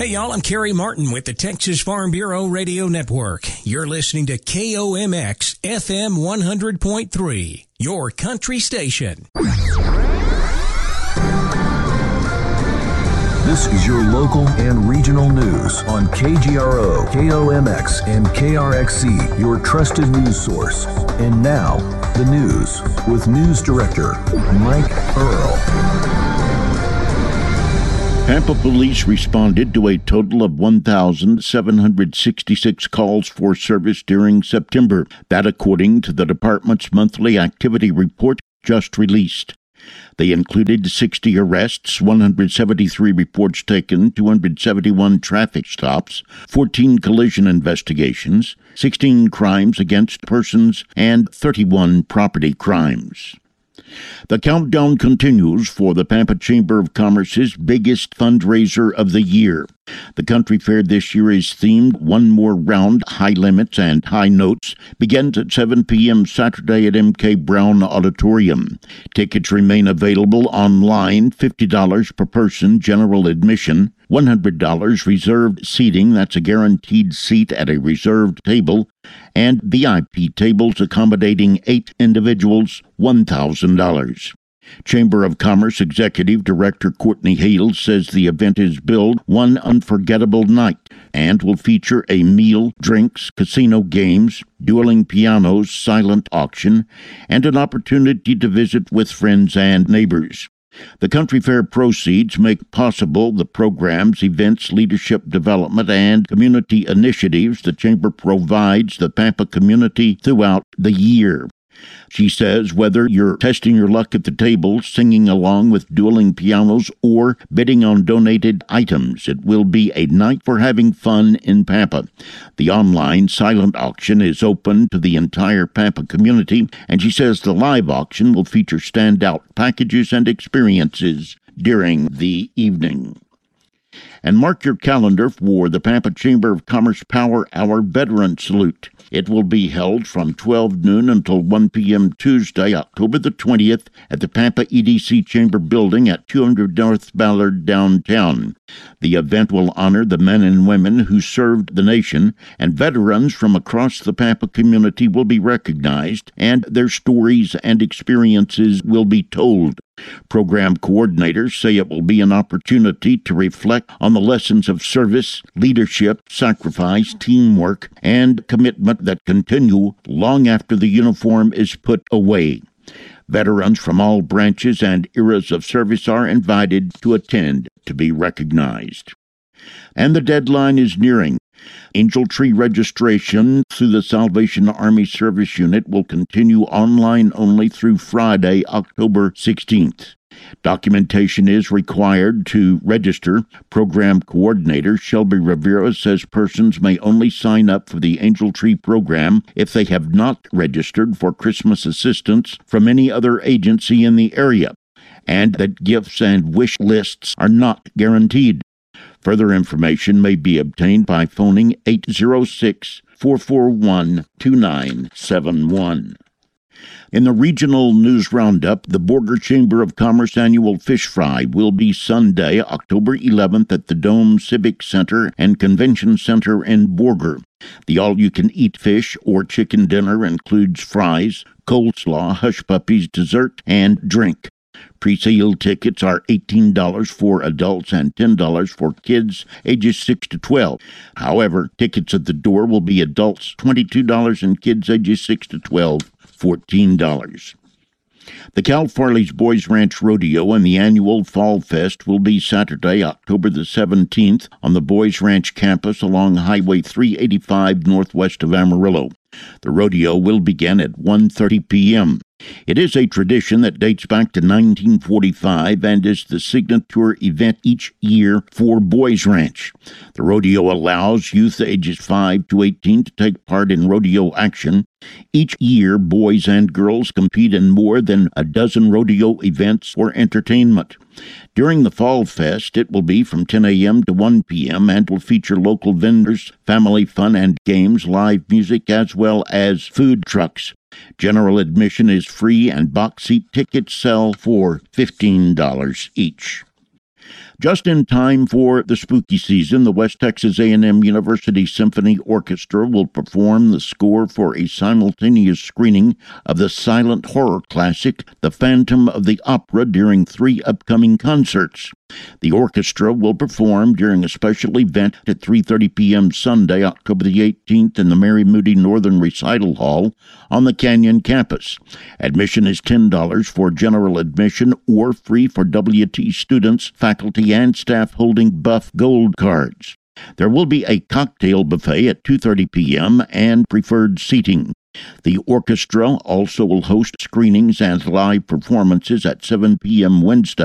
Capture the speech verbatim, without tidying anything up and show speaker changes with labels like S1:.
S1: Hey y'all, I'm Kerry Martin with the Texas Farm Bureau Radio Network. You're listening to K O M X F M one hundred point three, your country station.
S2: This is your local and regional news on K G R O, K O M X, and K R X C, your trusted news source. And now, the news with News Director Mike Earl.
S3: Pampa police responded to a total of one thousand seven hundred sixty-six calls for service during September. That according to the department's monthly activity report just released. They included sixty arrests, one hundred seventy-three reports taken, two hundred seventy-one traffic stops, fourteen collision investigations, sixteen crimes against persons, and thirty-one property crimes. The countdown continues for the Pampa Chamber of Commerce's biggest fundraiser of the year. The country fair this year is themed One More Round, High Limits and High Notes, begins at seven p.m. Saturday at M K Brown Auditorium. Tickets remain available online, fifty dollars per person, general admission, one hundred dollars reserved seating, that's a guaranteed seat at a reserved table, and V I P tables accommodating eight individuals, one thousand dollars. Chamber of Commerce Executive Director Courtney Hales says the event is billed one unforgettable night and will feature a meal, drinks, casino games, dueling pianos, silent auction, and an opportunity to visit with friends and neighbors. The country fair proceeds make possible the programs, events, leadership development, and community initiatives the Chamber provides the Pampa community throughout the year. She says whether you're testing your luck at the table, singing along with dueling pianos, or bidding on donated items, it will be a night for having fun in Pampa. The online silent auction is open to the entire Pampa community, and she says the live auction will feature standout packages and experiences during the evening. And mark your calendar for the Pampa Chamber of Commerce Power Hour Veteran Salute. It will be held from twelve noon until one p.m. Tuesday, October the twentieth, at the Pampa E D C Chamber Building at two hundred North Ballard downtown. The event will honor the men and women who served the nation, and veterans from across the Pampa community will be recognized, and their stories and experiences will be told. Program coordinators say it will be an opportunity to reflect on the lessons of service, leadership, sacrifice, teamwork, and commitment that continue long after the uniform is put away. Veterans from all branches and eras of service are invited to attend to be recognized. And the deadline is nearing. Angel Tree registration through the Salvation Army Service Unit will continue online only through Friday, October sixteenth. Documentation is required to register. Program coordinator Shelby Rivera says persons may only sign up for the Angel Tree program if they have not registered for Christmas assistance from any other agency in the area, and that gifts and wish lists are not guaranteed. Further information may be obtained by phoning eight zero six, four four one, two nine seven one. In the regional news roundup, the Borger Chamber of Commerce annual fish fry will be Sunday, October eleventh at the Dome Civic Center and Convention Center in Borger. The all-you-can-eat fish or chicken dinner includes fries, coleslaw, hush puppies, dessert, and drink. Pre-sale tickets are eighteen dollars for adults and ten dollars for kids ages six to twelve. However, tickets at the door will be adults twenty-two dollars and kids ages six to twelve, fourteen dollars. The Cal Farley's Boys Ranch Rodeo and the annual Fall Fest will be Saturday, October the seventeenth on the Boys Ranch campus along Highway three eighty-five northwest of Amarillo. The rodeo will begin at one thirty p.m. It is a tradition that dates back to nineteen forty-five and is the signature event each year for Boys Ranch. The rodeo allows youth ages five to eighteen to take part in rodeo action. Each year, boys and girls compete in more than a dozen rodeo events for entertainment. During the Fall Fest, it will be from ten a.m. to one p.m. and will feature local vendors, family fun and games, live music, as well as food trucks. General admission is free and box seat tickets sell for fifteen dollars each. Just in time for the spooky season, the West Texas A and M University Symphony Orchestra will perform the score for a simultaneous screening of the silent horror classic, The Phantom of the Opera, during three upcoming concerts. The orchestra will perform during a special event at three thirty p.m. Sunday, October the eighteenth, in the Mary Moody Northern Recital Hall on the Canyon campus. Admission is ten dollars for general admission or free for W T students, faculty, and staff holding Buff Gold cards. There will be a cocktail buffet at two thirty p.m. and preferred seating. The orchestra also will host screenings and live performances at seven p.m. Wednesday